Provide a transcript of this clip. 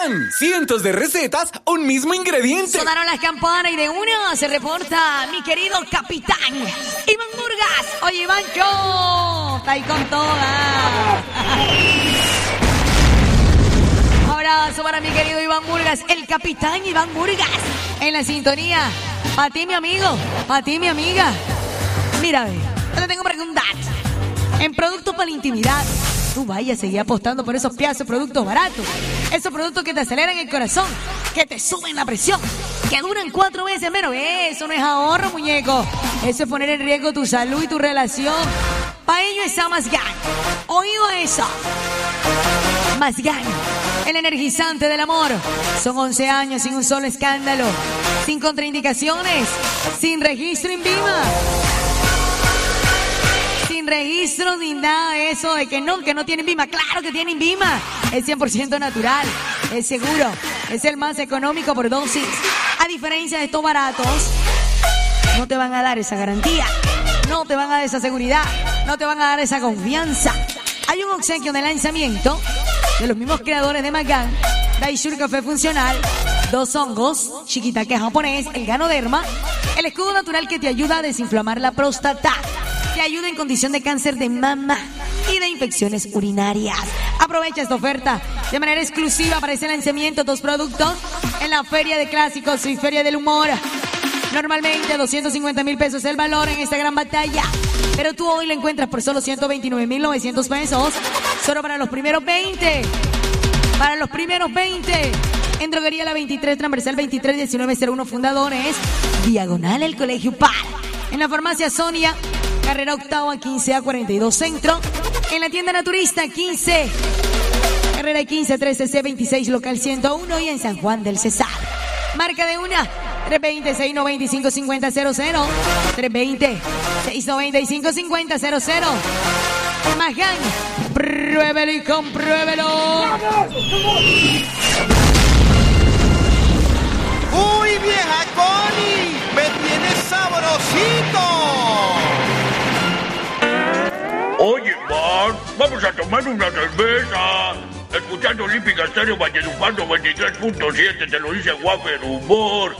Magán. Cientos de recetas, un mismo ingrediente. Sonaron las campanas y de una se reporta mi querido capitán Iván Burgas. Oye, Ivancho, está ahí con toda. Abrazo para mi querido Iván Burgas, el capitán Iván Burgas. En la sintonía. Para ti, mi amigo. Para ti, mi amiga. Mira, yo te tengo que preguntar. En productos para la intimidad, tú vayas a seguir apostando por esos pedazos de productos baratos. Esos productos que te aceleran el corazón, que te suben la presión, que duran 4 veces menos. Eso no es ahorro, muñeco. Eso es poner en riesgo tu salud y tu relación. Para ello está Mazgán. ¿Oído eso? Mazgán, el energizante del amor. Son 11 años sin un solo escándalo, sin contraindicaciones, sin registro INVIMA. Sin registro ni nada de eso de que no tiene INVIMA. Claro que tiene INVIMA. Es 100% natural, es seguro, es el más económico por dosis. A diferencia de estos baratos, no te van a dar esa garantía, no te van a dar esa seguridad, no te van a dar esa confianza. Hay un obsequio de lanzamiento de los mismos creadores de Magán, Daishure Café Funcional, 2 hongos, shiitake japonés, el ganoderma, el escudo natural que te ayuda a desinflamar la próstata, te ayuda en condición de cáncer de mama y de infecciones urinarias. Aprovecha esta oferta de manera exclusiva para ese lanzamiento. 2 productos en la Feria de Clásicos y Feria del Humor. Normalmente 250,000 pesos el valor en esta gran batalla, pero tú hoy lo encuentras por solo 129,900 pesos. Solo para los primeros 20. Para los primeros 20. En Droguería La 23, transversal 231901 Fundadores, diagonal el Colegio Par. En la Farmacia Sonia, carrera octava 15A 42 Centro. En la tienda Naturista 15, carrera 15 13C 26 local 101 y en San Juan del Cesar. Marca de una 320-695-5000. 320-695-5000. Magán, pruébelo y compruébelo. ¡Uy, vieja Connie! ¡Me tienes sabrosito! Oye, Mark, vamos a tomar una cerveza. Escuchando Olímpica Estéreo Valledupar 93.7, te lo dice Wafer Humor.